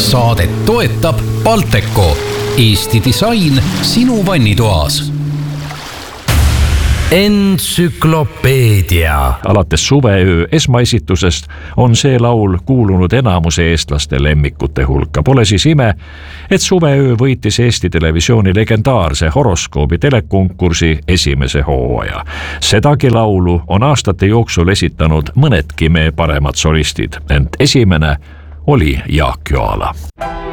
Saadet toetab Balteco, Eesti disain sinu vannitoas. Entsüklopeedia. Alates suveöö esmaesitusest on see laul kuulunud enamuse eestlaste lemmikute hulka. Pole siis ime, et suveöö võitis Eesti Televisiooni legendaarse horoskoobi telekonkursi esimese hooaja. Sedagi laulu on aastate jooksul esitanud mõnedki meie paremad solistid, ent esimene oli Jaak Joala.